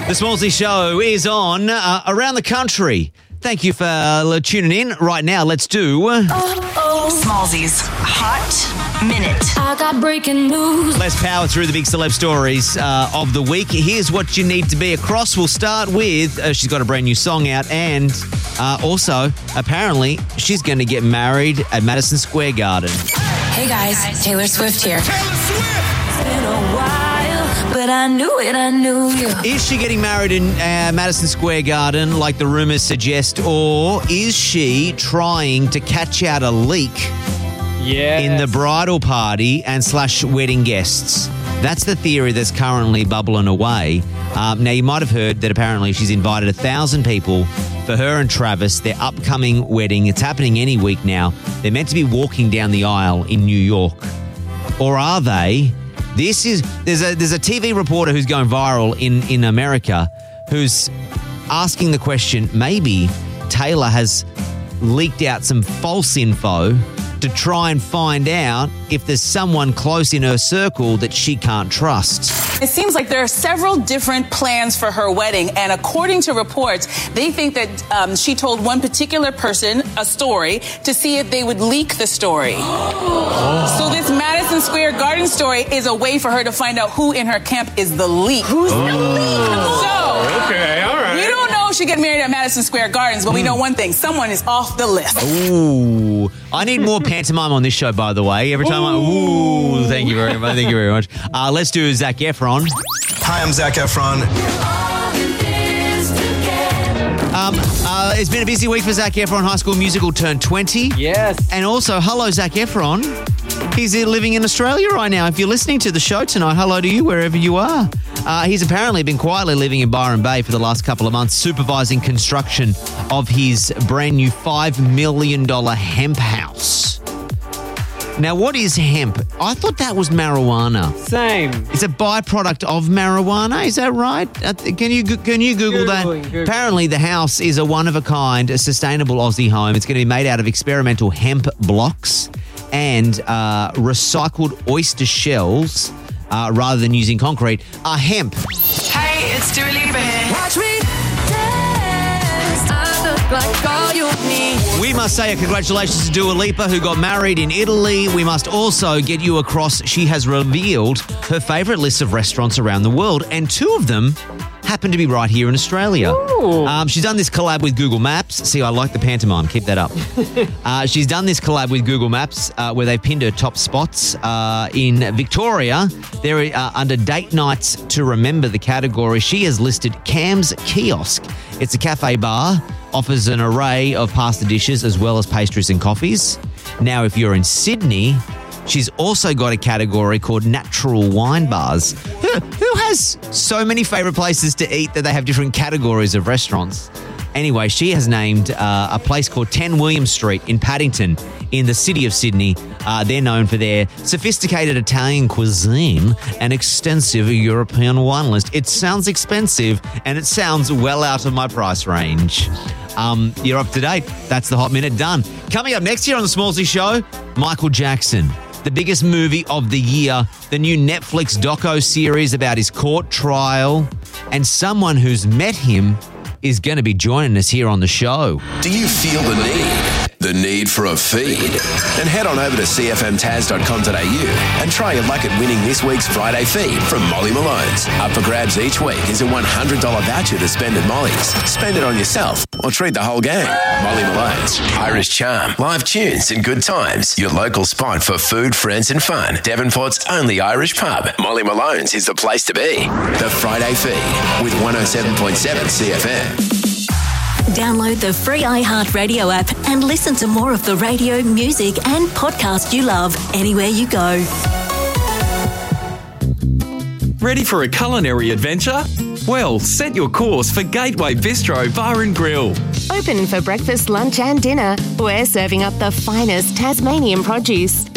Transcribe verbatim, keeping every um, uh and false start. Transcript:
The Smallsy Show is on uh, around the country. Thank you for uh, tuning in. Right now, let's do... Uh, oh, oh. Smallsy's Hot Minute. I got breaking news. Let's power through the big celeb stories uh, of the week. Here's what you need to be across. We'll start with, uh, she's got a brand new song out, and uh, also, apparently, she's going to get married at Madison Square Garden. Hey guys, Taylor Swift here. Taylor Swift! It's been a while, but I knew it, I knew you. Is she getting married in uh, Madison Square Garden like the rumours suggest, or is she trying to catch out a leak yes. in the bridal party and slash wedding guests? That's the theory that's currently bubbling away. Um, now, you might have heard that apparently she's invited a thousand people for her and Travis, their upcoming wedding. It's happening any week now. They're meant to be walking down the aisle in New York. Or are they? This is there's a there's a T V reporter who's going viral in, in America who's asking the question, maybe Taylor has leaked out some false info to try and find out if there's someone close in her circle that she can't trust. It seems like there are several different plans for her wedding, and according to reports, they think that um, she told one particular person a story to see if they would leak the story. Oh. So this Madison Square Garden story is a way for her to find out who in her camp is the leak. Who's oh. the leak? So, okay, all right. We don't know if she get married at Madison Square Gardens, but mm. we know one thing: someone is off the list. Ooh, I need more pantomime on this show, by the way. Every time ooh. I... Ooh, thank you very much. Thank you very much. Uh, let's do Zac Efron. Hi, I'm Zac Efron. Um, uh, it's been a busy week for Zac Efron. High School Musical turned twenty. Yes. And also, hello, Zac Efron. He's living in Australia right now. If you're listening to the show tonight, hello to you wherever you are. Uh, he's apparently been quietly living in Byron Bay for the last couple of months, supervising construction of his brand new five million dollars hemp house. Now, what is hemp? I thought that was marijuana. Same. It's a byproduct of marijuana. Is that right? Uh, can you can you Google that? Googling. Apparently, the house is a one-of-a-kind, a sustainable Aussie home. It's going to be made out of experimental hemp blocks and uh, recycled oyster shells uh, rather than using concrete. Uh, hemp. Hey, it's Dua Lipa here. Watch me dance. I look like all you need. We must say a congratulations to Dua Lipa, who got married in Italy. We must also get you across. She has revealed her favourite list of restaurants around the world, and two of them happen to be right here in Australia. Um, she's done this collab with Google Maps. See, I like the pantomime. Keep that up. uh, she's done this collab with Google Maps uh, where they've pinned her top spots. Uh, in Victoria, they're uh, under Date Nights to Remember the category. She has listed Cam's Kiosk. It's a cafe bar, offers an array of pasta dishes as well as pastries and coffees. Now, if you're in Sydney, she's also got a category called Natural Wine Bars. Who, who has so many favourite places to eat that they have different categories of restaurants? Anyway, she has named uh, a place called ten William Street in Paddington in the city of Sydney. Uh, they're known for their sophisticated Italian cuisine and extensive European wine list. It sounds expensive and it sounds well out of my price range. Um, you're up to date. That's the Hot Minute done. Coming up next year on The Smallsy Show, Michael Jackson. The biggest movie of the year, the new Netflix doco-series about his court trial, and someone who's met him is going to be joining us here on the show. Do you feel the need? The need for a feed? Then head on over to c f m taz dot com dot a u and try your luck at winning this week's Friday feed from Molly Malone's. Up for grabs each week is a one hundred dollars voucher to spend at Molly's. Spend it on yourself or treat the whole gang. Molly Malone's, Irish charm, live tunes and good times. Your local spot for food, friends and fun. Devonport's only Irish pub. Molly Malone's is the place to be. The Friday feed with one oh seven point seven C F M. Download the free iHeartRadio app and listen to more of the radio, music and podcast you love anywhere you go. Ready for a culinary adventure? Well, set your course for Gateway Bistro Bar and Grill. Open for breakfast, lunch and dinner. We're serving up the finest Tasmanian produce.